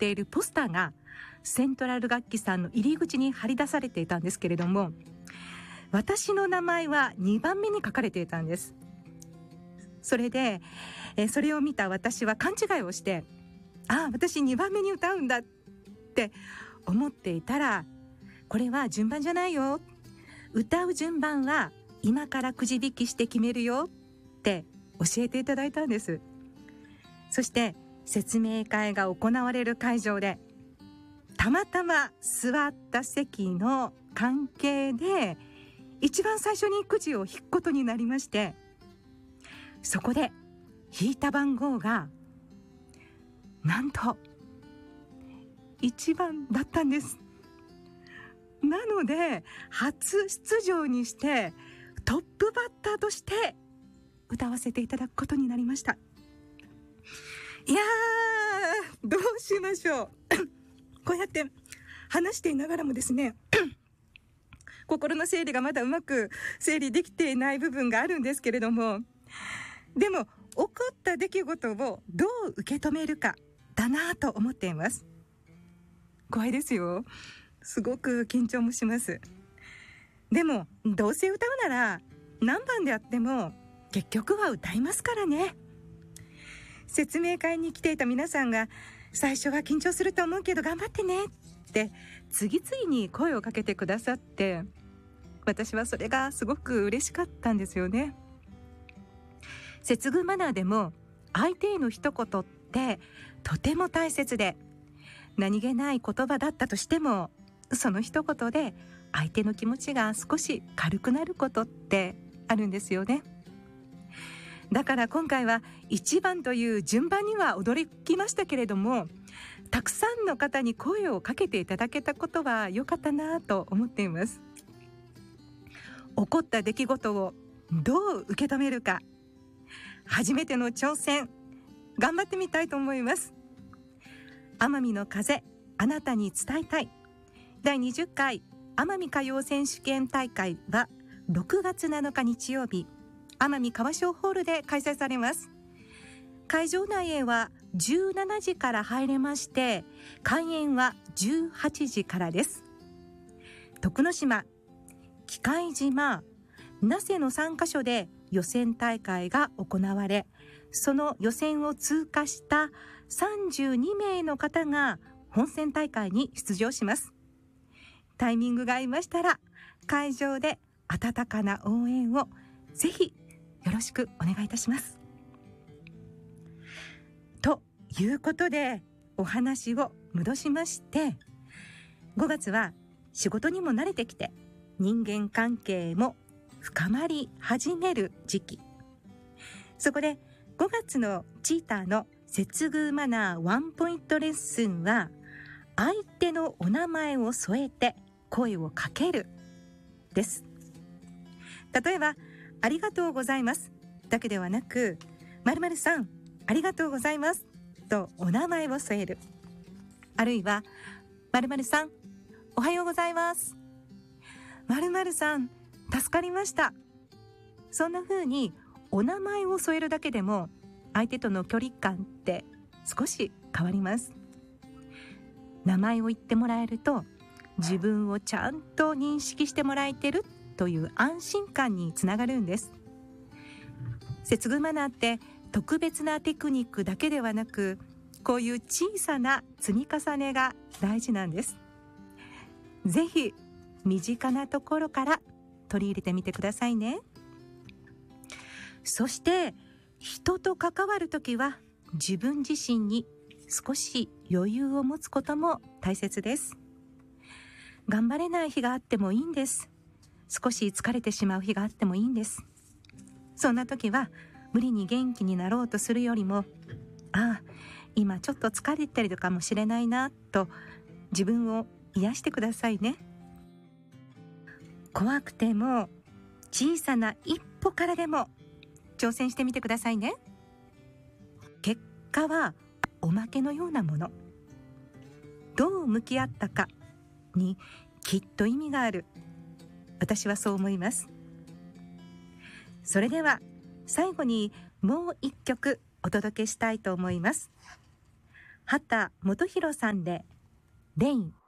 っているポスターがセントラル楽器さんの入り口に貼り出されていたんですけれども、私の名前は2番目に書かれていたんです。それで、それを見た私は勘違いをして、私2番目に歌うんだって思っていたら、これは順番じゃないよ、歌う順番は今からくじ引きして決めるよって教えていただいたんです。そして説明会が行われる会場で、たまたま座った席の関係で一番最初にくじを引くことになりまして、そこで引いた番号がなんと1番だったんです。なので初出場にしてトップバッターとして歌わせていただくことになりました。いやー、どうしましょうこうやって話していながらもですね心の整理がまだうまく整理できていない部分があるんですけれども、でも起こった出来事をどう受け止めるかだなと思っています。怖いですよ。すごく緊張もします。でもどうせ歌うなら何番であっても結局は歌いますからね。説明会に来ていた皆さんが、最初は緊張すると思うけど頑張ってねって次々に声をかけてくださって、私はそれがすごく嬉しかったんですよね。接遇マナーでも相手への一言ってとても大切で、何気ない言葉だったとしてもその一言で相手の気持ちが少し軽くなることってあるんですよね。だから今回は1番という順番には驚きましたけれども、たくさんの方に声をかけていただけたことは良かったなと思っています。起こった出来事をどう受け止めるか、初めての挑戦頑張ってみたいと思います。奄美の風、あなたに伝えたい第20回奄美歌謡選手権大会は6月7日日曜日、奄美川商ホールで開催されます。会場内へは17時から入れまして、開演は18時からです。徳之島、喜界島、那勢の3カ所で予選大会が行われ、その予選を通過した32名の方が本戦大会に出場します。タイミングが合いましたら会場で温かな応援をぜひよろしくお願いいたします。ということで、お話を戻しまして、5月は仕事にも慣れてきて人間関係も深まり始める時期。そこで5月のチーターの接遇マナーワンポイントレッスンは、相手のお名前を添えて声をかけるです。例えばありがとうございますだけではなく、〇〇さんありがとうございますとお名前を添える。あるいは〇〇さんおはようございます、〇〇さん助かりました。そんな風にお名前を添えるだけでも相手との距離感って少し変わります。名前を言ってもらえると、自分をちゃんと認識してもらえてるという安心感につながるんです。接遇マナーって特別なテクニックだけではなく、こういう小さな積み重ねが大事なんです。ぜひ身近なところから取り入れてみてくださいね。そして人と関わるときは自分自身に少し余裕を持つことも大切です。頑張れない日があってもいいんです。少し疲れてしまう日があってもいいんです。そんな時は無理に元気になろうとするよりも、今ちょっと疲れてるかもしれないなと自分を癒してくださいね。怖くても小さな一歩からでも挑戦してみてくださいね。結果はおまけのようなもの。どう向き合ったかにきっと意味がある。私はそう思います。それでは最後にもう一曲お届けしたいと思います。 畑基博さんでレイン。